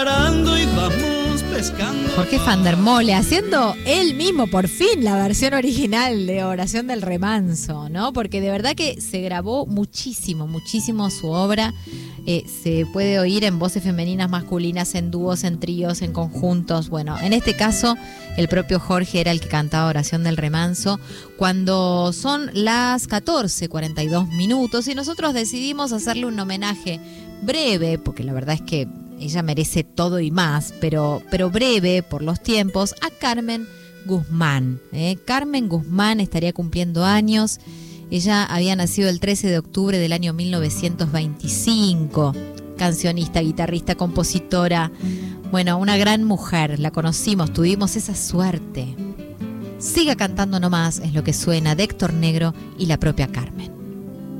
arando y vamos pescando. Jorge van der Molle haciendo él mismo por fin la versión original de Oración del Remanso, ¿no? Porque de verdad que se grabó muchísimo su obra. Se puede oír en voces femeninas, masculinas, en dúos, en tríos, en conjuntos. Bueno, en este caso el propio Jorge era el que cantaba Oración del Remanso cuando son las 14:42 y nosotros decidimos hacerle un homenaje breve, porque la verdad es que ella merece todo y más, pero breve por los tiempos, a Carmen Guzmán. Carmen Guzmán estaría cumpliendo años. Ella había nacido el 13 de octubre del año 1925, cancionista, guitarrista, compositora. Bueno, una gran mujer, la conocimos, tuvimos esa suerte. Siga cantando nomás, es lo que suena de Héctor Negro y la propia Carmen.